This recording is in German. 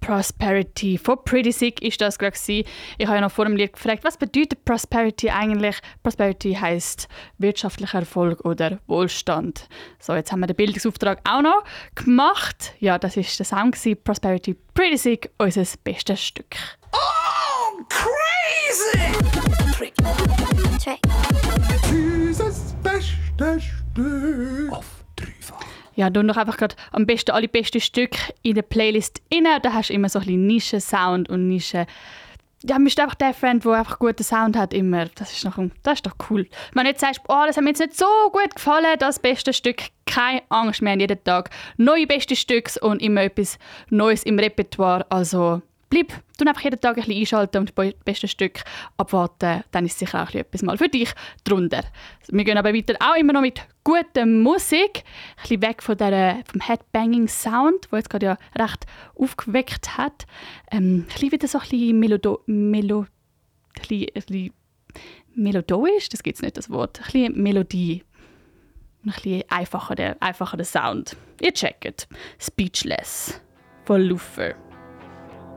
Prosperity von Pretty Sick ist das gerade gewesen. Ich habe ja noch vor dem Lied gefragt, was bedeutet Prosperity eigentlich? Prosperity heisst wirtschaftlicher Erfolg oder Wohlstand. So, jetzt haben wir den Bildungsauftrag auch noch gemacht. Ja, das war der Sound gewesen. Prosperity, Pretty Sick, unser bestes Stück. Oh, crazy! Trick. Dieses beste Stück auf dreifach. Ja, du noch einfach gerade am besten alle besten Stücke in der Playlist rein. Da hast du immer so ein bisschen Nischen-Sound und Nischen. Ja, du bist einfach der Fan, der einfach guten Sound hat immer. Das ist doch cool. Wenn du jetzt sagst, oh, das hat mir jetzt nicht so gut gefallen, das beste Stück, keine Angst mehr, jeden Tag neue beste Stücke und immer etwas Neues im Repertoire. Also bleib, tu einfach jeden Tag ein bisschen einschalten und das beste Stück abwarten. Dann ist sicher auch etwas mal für dich drunter. Wir gehen aber weiter auch immer noch mit guter Musik. Ein bisschen weg von vom Headbanging-Sound, der jetzt gerade ja recht aufgeweckt hat. Ein bisschen wieder so ein bisschen melodisch, das gibt es nicht, das Wort. Ein bisschen Melodie. Ein bisschen einfacher der Sound. Ihr checkt. Speechless von Luther.